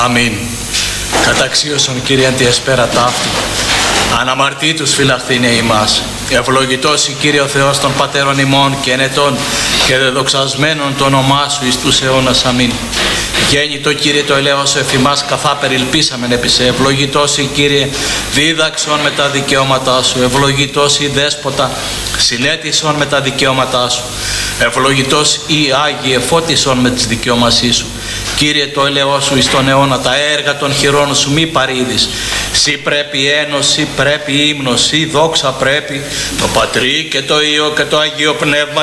Αμήν. Καταξίωσον Κύριε εν τη εσπέρα ταύτη, αναμαρτήτους φυλαχθήνε ημάς. Ευλογητός η Κύριε ο Θεός των πατέρων ημών και ενετών και δεδοξασμένων το όνομά Σου εις τους αιώνας. Αμήν. Γέννητο Κύριε το ελέος εφημάς καθά περιλπίσαμεν επί σε. Ευλογητός η Κύριε δίδαξον με τα δικαιώματά Σου. Ευλογητός η Δέσποτα συνέτησον με τα δικαιώματά Σου. Ευλογητός η Άγιε φώτισον με τις δικαιώμασή Σου. Κύριε το ελαιός Σου εις τον αιώνα, τα έργα των χειρών Σου μη παρήδεις. Σύ πρέπει ένωση, πρέπει ύμνος, Σύ δόξα πρέπει, το Πατρί και το Υιό και το Αγίο Πνεύμα